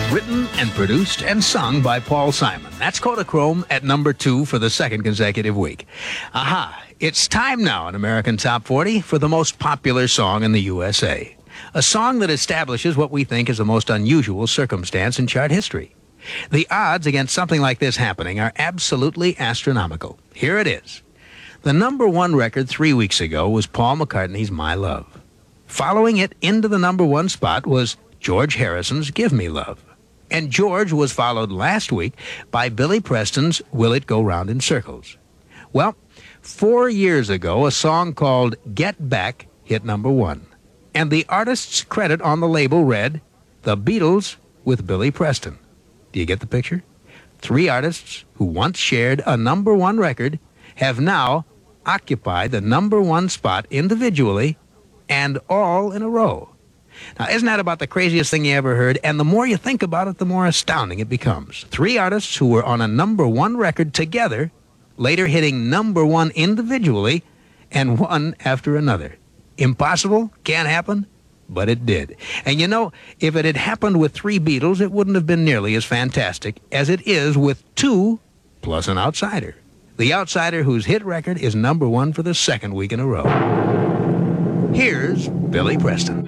Written and produced and sung by Paul Simon. That's Kodachrome at number 2 for the second consecutive week. Aha! It's time now in American Top 40 for the most popular song in the USA. A song that establishes what we think is the most unusual circumstance in chart history. The odds against something like this happening are absolutely astronomical. Here it is. The number 1 record 3 weeks ago was Paul McCartney's My Love. Following it into the number 1 spot was George Harrison's Give Me Love. And George was followed last week by Billy Preston's Will It Go Round in Circles. Well, 4 years ago, a song called Get Back hit number 1. And the artist's credit on the label read, The Beatles with Billy Preston. Do you get the picture? 3 artists who once shared a number 1 record have now occupied the number 1 spot individually and all in a row. Now, isn't that about the craziest thing you ever heard? And the more you think about it, the more astounding it becomes. 3 artists who were on a number 1 record together, later hitting number 1 individually, and one after another. Impossible? Can't happen? But it did. And you know, if it had happened with 3 Beatles, it wouldn't have been nearly as fantastic as it is with 2 plus an outsider. The outsider whose hit record is number 1 for the second week in a row. Here's Billy Preston.